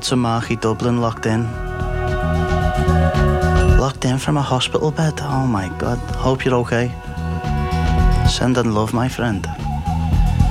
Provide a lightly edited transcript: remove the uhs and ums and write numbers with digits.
Lots of Marky Dublin locked in. Locked in from a hospital bed. Oh my God. Hope you're okay. Send and love, my friend.